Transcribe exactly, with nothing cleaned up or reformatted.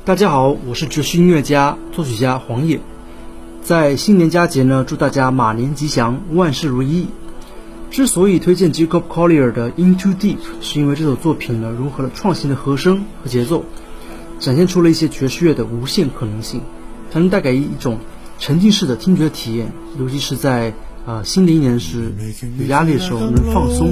大家好，我是爵士音乐家、作曲家黄野。在新年佳节呢，祝大家马年吉祥，万事如意。之所以推荐 Jacob Collier 的 Into Deep， 是因为这首作品呢，融合了创新的和声和节奏，展现出了一些爵士乐的无限可能性，才能带给一种沉浸式的听觉体验，尤其是在呃新的一年时有压力的时候能放松。